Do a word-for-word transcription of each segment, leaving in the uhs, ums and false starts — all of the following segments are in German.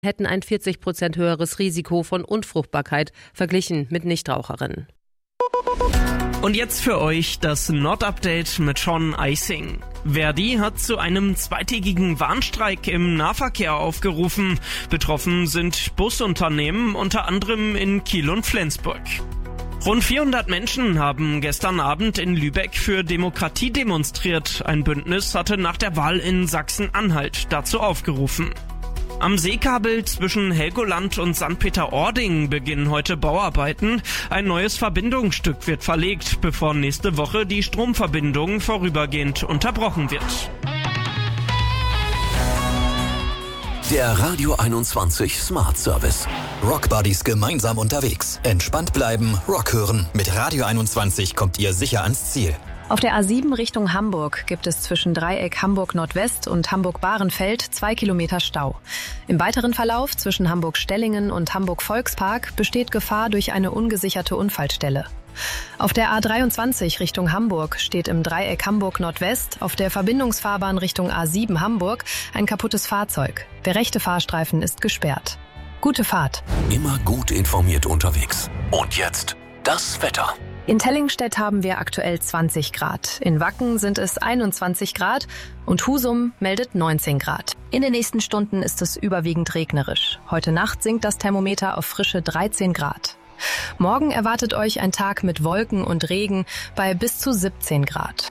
hätten ein vierzig Prozent höheres Risiko von Unfruchtbarkeit verglichen mit Nichtraucherinnen. Und jetzt für euch das Nord-Update mit Sean Eising. Verdi hat zu einem zweitägigen Warnstreik im Nahverkehr aufgerufen. Betroffen sind Busunternehmen, unter anderem in Kiel und Flensburg. Rund vierhundert Menschen haben gestern Abend in Lübeck für Demokratie demonstriert. Ein Bündnis hatte nach der Wahl in Sachsen-Anhalt dazu aufgerufen. Am Seekabel zwischen Helgoland und Sankt Peter-Ording beginnen heute Bauarbeiten. Ein neues Verbindungsstück wird verlegt, bevor nächste Woche die Stromverbindung vorübergehend unterbrochen wird. Der Radio einundzwanzig Smart Service. Rock Buddies gemeinsam unterwegs. Entspannt bleiben, Rock hören. Mit Radio einundzwanzig kommt ihr sicher ans Ziel. Auf der A sieben Richtung Hamburg gibt es zwischen Dreieck Hamburg Nordwest und Hamburg-Bahrenfeld zwei Kilometer Stau. Im weiteren Verlauf zwischen Hamburg-Stellingen und Hamburg-Volkspark besteht Gefahr durch eine ungesicherte Unfallstelle. Auf der A dreiundzwanzig Richtung Hamburg steht im Dreieck Hamburg Nordwest auf der Verbindungsfahrbahn Richtung A sieben Hamburg ein kaputtes Fahrzeug. Der rechte Fahrstreifen ist gesperrt. Gute Fahrt. Immer gut informiert unterwegs. Und jetzt das Wetter. In Tellingstedt haben wir aktuell zwanzig Grad. In Wacken sind es einundzwanzig Grad und Husum meldet neunzehn Grad. In den nächsten Stunden ist es überwiegend regnerisch. Heute Nacht sinkt das Thermometer auf frische dreizehn Grad. Morgen erwartet euch ein Tag mit Wolken und Regen bei bis zu siebzehn Grad.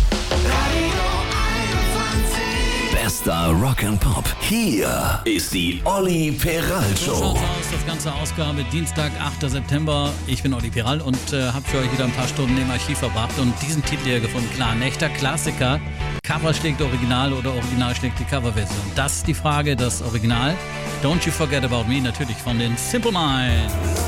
Bester Rock and Pop. Hier ist die Olli Peral Show. So schaut's aus, das ganze Ausgabe Dienstag, achter September. Ich bin Olli Peral und äh, habe für euch wieder ein paar Stunden im Archiv verbracht und diesen Titel hier gefunden. Klar, ein echter Klassiker. Cover schlägt Original oder Original schlägt die Coverversion. Das ist die Frage, das Original. Don't You Forget About Me, natürlich von den Simple Minds.